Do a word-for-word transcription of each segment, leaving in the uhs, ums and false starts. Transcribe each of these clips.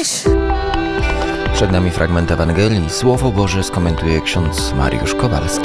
Widzisz? Przed nami fragment Ewangelii. Słowo Boże skomentuje ksiądz Mariusz Kowalski.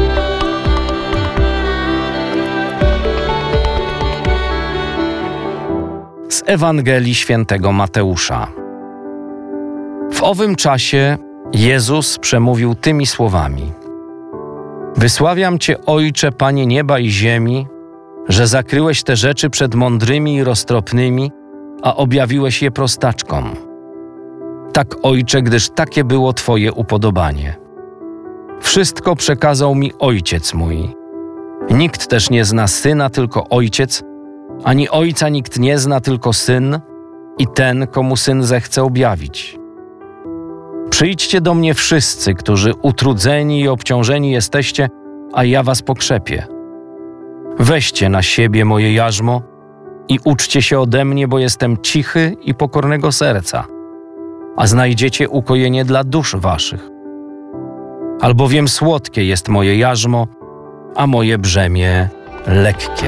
Z Ewangelii Świętego Mateusza. W owym czasie Jezus przemówił tymi słowami: Wysławiam Cię, Ojcze, Panie nieba i ziemi, że zakryłeś te rzeczy przed mądrymi i roztropnymi, a objawiłeś je prostaczkom. Tak, Ojcze, gdyż takie było Twoje upodobanie. Wszystko przekazał mi Ojciec mój. Nikt też nie zna Syna, tylko Ojciec, ani Ojca nikt nie zna, tylko Syn i ten, komu Syn zechce objawić. Przyjdźcie do mnie wszyscy, którzy utrudzeni i obciążeni jesteście, a ja was pokrzepię. Weźcie na siebie moje jarzmo i uczcie się ode mnie, bo jestem cichy i pokornego serca, a znajdziecie ukojenie dla dusz waszych. Albowiem słodkie jest moje jarzmo, a moje brzemię lekkie.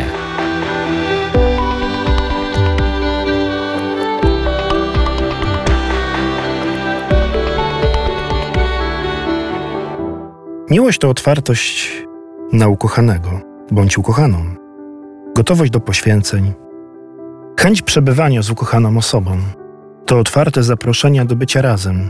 Miłość to otwartość na ukochanego, bądź ukochaną, gotowość do poświęceń, chęć przebywania z ukochaną osobą, to otwarte zaproszenia do bycia razem.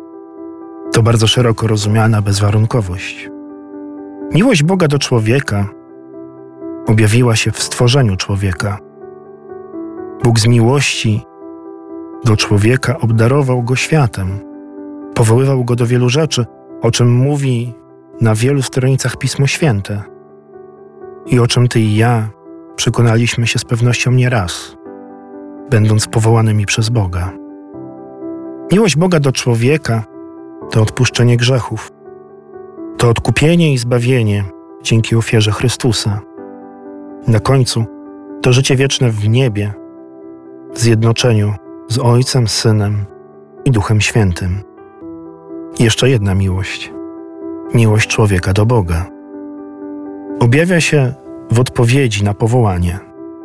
To bardzo szeroko rozumiana bezwarunkowość. Miłość Boga do człowieka objawiła się w stworzeniu człowieka. Bóg z miłości do człowieka obdarował go światem, powoływał go do wielu rzeczy, o czym mówi na wielu stronicach Pismo Święte i o czym ty i ja przekonaliśmy się z pewnością nieraz, będąc powołanymi przez Boga. Miłość Boga do człowieka to odpuszczenie grzechów, to odkupienie i zbawienie dzięki ofierze Chrystusa. Na końcu to życie wieczne w niebie, w zjednoczeniu z Ojcem, Synem i Duchem Świętym. I jeszcze jedna miłość. Miłość człowieka do Boga. Objawia się w odpowiedzi na powołanie.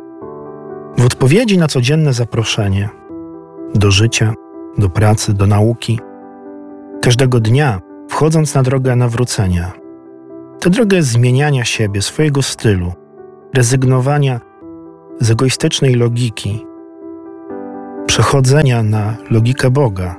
W odpowiedzi na codzienne zaproszenie do życia, do pracy, do nauki. Każdego dnia wchodząc na drogę nawrócenia. Tę drogę zmieniania siebie, swojego stylu, rezygnowania z egoistycznej logiki, przechodzenia na logikę Boga.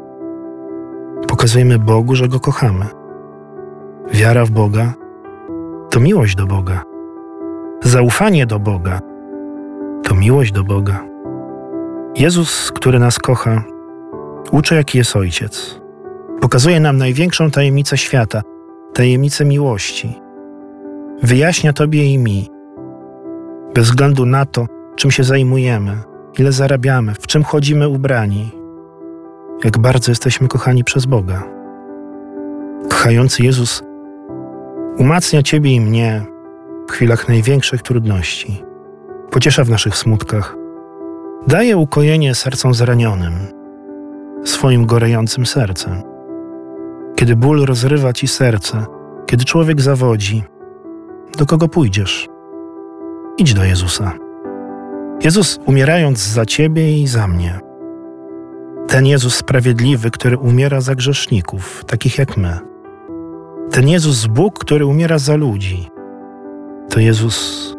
Pokazujemy Bogu, że Go kochamy. Wiara w Boga to miłość do Boga. Zaufanie do Boga to miłość do Boga. Jezus, który nas kocha, uczy, jaki jest Ojciec. Pokazuje nam największą tajemnicę świata, tajemnicę miłości. Wyjaśnia Tobie i mi, bez względu na to, czym się zajmujemy, ile zarabiamy, w czym chodzimy ubrani, jak bardzo jesteśmy kochani przez Boga. Kochający Jezus umacnia Ciebie i mnie w chwilach największych trudności. Pociesza w naszych smutkach. Daje ukojenie sercom zranionym, swoim gorejącym sercem. Kiedy ból rozrywa Ci serce, kiedy człowiek zawodzi, do kogo pójdziesz? Idź do Jezusa. Jezus umierając za Ciebie i za mnie. Ten Jezus sprawiedliwy, który umiera za grzeszników, takich jak my. Ten Jezus Bóg, który umiera za ludzi. To Jezus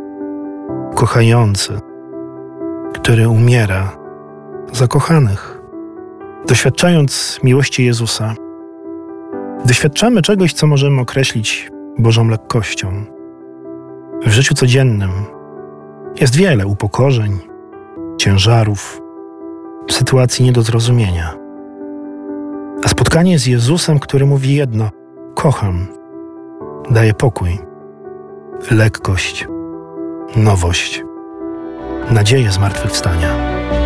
kochający, który umiera za kochanych. Doświadczając miłości Jezusa, doświadczamy czegoś, co możemy określić Bożą lekkością. W życiu codziennym jest wiele upokorzeń, ciężarów, sytuacji nie do zrozumienia. A spotkanie z Jezusem, który mówi jedno: kocham, daje pokój, lekkość, nowość, nadzieję zmartwychwstania.